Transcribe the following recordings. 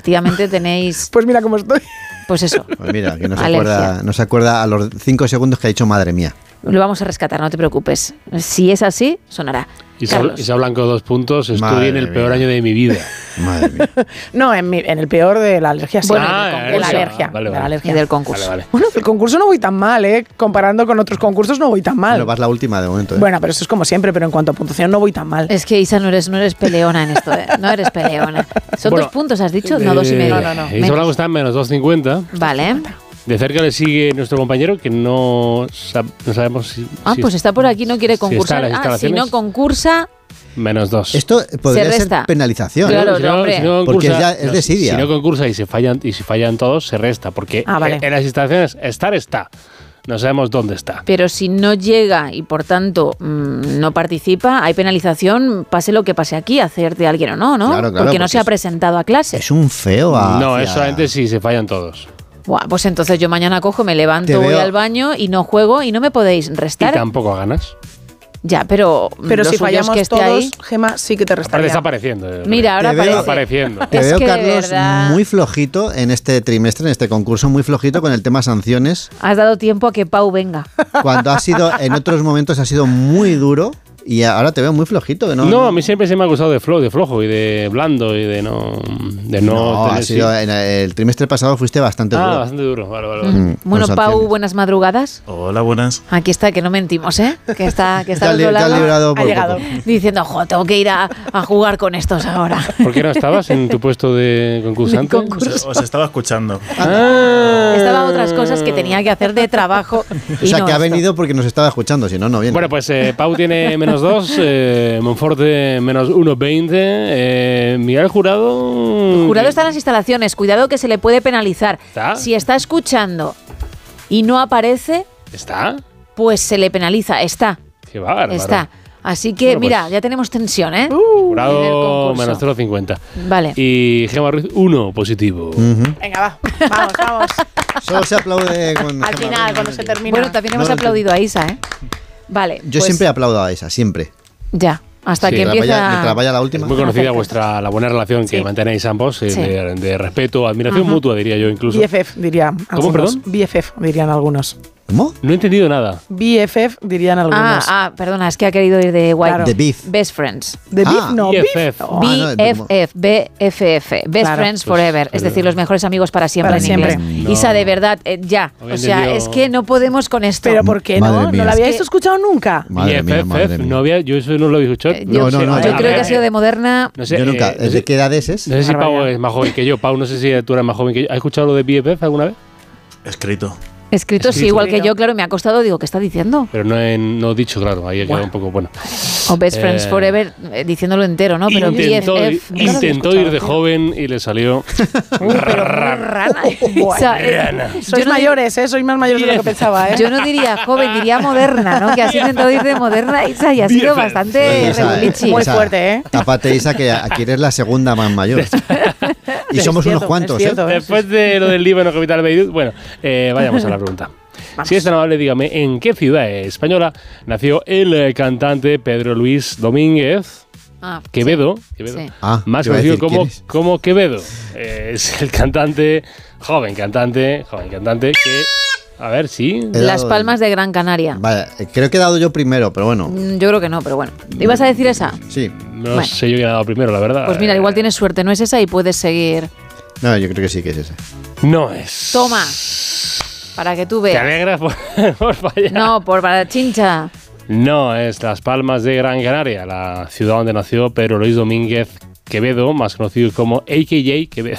efectivamente tenéis... Pues mira cómo estoy. Pues eso. Pues mira, que Alergia. no se acuerda a los 5 segundos que ha dicho madre mía. Lo vamos a rescatar, no te preocupes. Si es así, sonará. Isa Blanco, 2 puntos. Estoy Madre en el peor mía. año de mi vida. Madre mía. No, en el peor de la alergia. Sí. Bueno, de la alergia. Vale, de la vale. alergia. Y del concurso. Vale. Bueno, el concurso no voy tan mal, ¿eh? Comparando con otros concursos no voy tan mal. Pero vas la última de momento. Bueno, pero eso es como siempre, pero en cuanto a puntuación no voy tan mal. Es que Isa, no eres peleona en esto, ¿eh? No eres peleona. Son Bueno, 2 puntos, ¿has dicho? No, 2,5. No. Isa Blanco está en menos 2,50. Vale. De cerca le sigue nuestro compañero, que no sabemos si... Pues está por aquí, no quiere está en concursar. las Si instalaciones. no concursa, Menos 2. Esto podría Se ser resta. penalización. Claro, Si no hombre. Porque concursa- es desidia. Si no concursa y se fallan todos, se resta. Porque Vale. en las instalaciones está. No sabemos dónde está. pero si no llega y por tanto no participa, hay penalización, pase lo que pase aquí, hacerte alguien o no, ¿no? Claro, claro, porque no porque se ha es- presentado a clase. Es un feo. No, hacia- es solamente si se fallan todos. Buah, pues entonces yo mañana cojo, me levanto, Te voy veo- al baño y no juego y no me podéis Y restar. tampoco ganas. Ya, pero Pero lo si suyo es fallamos que esté todos, ahí. Gema, sí que te Aparte restaría. está apareciendo. Mira, ahora Te veo- parece. Está apareciendo. Te Es veo, que de Carlos, verdad- muy flojito en este trimestre, en este concurso, muy flojito con el tema sanciones. Has dado tiempo a que Pau venga. Cuando ha sido, en otros momentos ha sido muy duro y ahora te veo muy flojito. Que No, a mí siempre se me ha acusado de flojo y de blando y de no No, ha tener- sido, sí. en el trimestre pasado fuiste bastante duro. bastante duro. Vale. Bueno, con Pau, sanciones. buenas madrugadas. Hola, buenas. Aquí está, que no mentimos, ¿eh? Que está Te al has otro te has lado librado por Ha llegado. poco. diciendo, jo, tengo que ir a jugar con estos ahora. ¿Por qué no estabas en tu puesto de concursante? Os estaba escuchando. Estaba a otras cosas que tenía que hacer de trabajo. O Y sea, no que ha esto. venido porque nos estaba escuchando, si no, no viene. Bueno, pues Pau tiene menos 2, Monforte menos 1,20. Miguel Jurado... El jurado está en las instalaciones. Cuidado que se le puede penalizar. ¿Está? Si está escuchando y no aparece, ¿Está? pues se le penaliza. Está. Qué bárbaro. Está. Así que, Bueno, pues- mira, ya tenemos tensión, ¿eh? En el Jurado concurso. menos 0,50. Vale. Y Gemma Ruiz, 1 positivo. Venga, va. Vamos. Solo se aplaude con... Al final, cuando se termina. Bueno, también hemos No, aplaudido a Isa, ¿eh? Vale. Yo pues siempre aplaudo a esa, siempre. Ya. Hasta Sí, que Mientras empieza. vaya la Es última. muy conocida Aceptas. la buena relación que Sí. mantenéis ambos, Sí. de respeto, admiración mutua, diría yo incluso. BFF dirían algunos. perdón? BFF dirían algunos. ¿Cómo? No he entendido nada. BFF dirían algunos. Perdona, es que ha querido ir de White. Claro. The Beef. Best Friends. ¿De Ah. beef? No, BFF. beef. No. Ah, no, BFF, BFF, Best Claro. Friends Pues, Forever, es decir, los mejores amigos para siempre Para en siempre. inglés. No. Isa, de verdad, ya. Había O sea, entendido- es que no podemos con esto. Pero ¿por qué Madre no? mía. ¿No lo habíais Es que- escuchado nunca? Madre mía, BFF, madre mía. no había, yo eso no lo había escuchado. Yo, No, no, yo a creo ver, que ha sido de moderna. No sé, Yo nunca. no ¿Desde sé- qué edad es? No sé si Pau Barbaridad. es más joven que yo. Pau, no sé si tú eres más joven que yo. ¿Has escuchado lo de BFF alguna vez? Escrito. Escrito, sí, Escrito. igual que yo, claro, me ha costado, digo, ¿qué está diciendo? Pero no dicho, claro. Ahí ha quedado un poco bueno. O Best Friends Forever, diciéndolo entero, ¿no? Pero Intentó ir de joven y le salió rana. O sea, Sois yo no- mayores, ¿eh? Sois más mayores de lo que pensaba, ¿eh? Yo no diría joven, diría moderna, ¿no? Que has intentado ir de moderna, Isa, y ha sido BFF. bastante Isa, regulichi. Muy fuerte, ¿eh? Tápate, Isa, que aquí eres la segunda más mayor. Y Es somos cierto, unos cuantos, es cierto, ¿eh? Después de lo del Líbano capital de Beirut, bueno, vayamos a la pregunta. Si es tan amable, dígame, ¿en qué ciudad española nació el cantante Pedro Luis Domínguez Ah, Quevedo? sí. Ah, Más te iba a conocido decir, ¿quién es? como Quevedo. Es el joven cantante que... A ver, sí. He Las dado- Palmas de Gran Canaria. Vaya, creo que he dado yo primero, pero bueno. Yo creo que no, pero bueno. ¿Ibas a decir esa? Sí. No Bueno. sé yo quién ha dado primero, la verdad. Pues mira, igual tienes suerte, no es esa y puedes seguir. No, yo creo que sí que es ese. No es. Toma, para que tú ¿Te veas. alegras por fallar? No, para chincha. No, es Las Palmas de Gran Canaria, la ciudad donde nació Pedro Luis Domínguez Quevedo, más conocido como AKJ Quevedo.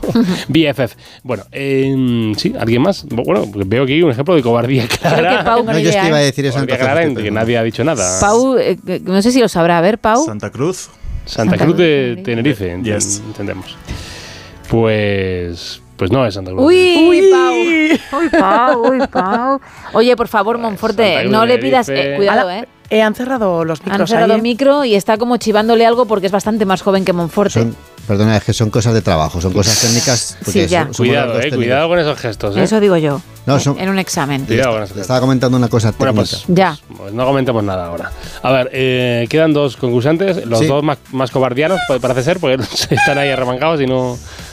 BFF. Bueno, sí, ¿alguien más? Bueno, veo aquí un ejemplo de cobardía Creo clara. que Pau, No, yo es que iba a decir eso Cobardía antes. clara en que nadie ha dicho nada. Pau, no sé si lo sabrá. A ver, Pau. Santa Cruz. Santa Cruz de Tenerife, Yes. entendemos. Pues no es Santa Cruz. Uy, Pau. Uy, Pau. Oye, por favor, Santa Monforte, Cruz no de le pidas. Tenerife. Cuidado, Han cerrado los micros. Han cerrado ahí, el micro y está como chivándole algo porque es bastante más joven que Monforte. Perdona, es que son cosas de trabajo, son cosas técnicas. Porque Sí, ya. somos Cuidado, los dos técnicos. cuidado con esos gestos. Eso digo yo. No, son- En un examen. Cuidado con esos Te gestos. estaba comentando una cosa técnica. Bueno, pues, Ya. pues no comentemos nada ahora. A ver, quedan dos concursantes, los Sí. dos más cobardianos, parece ser, porque están ahí arremangados y no